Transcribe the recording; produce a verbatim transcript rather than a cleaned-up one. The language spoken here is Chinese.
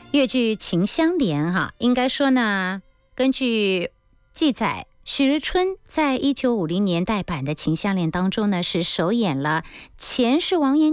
越剧《秦香莲》哈，应该说呢，根据记载，许日春在一九五零年代版的《秦香莲》当中呢，是首演了前世王延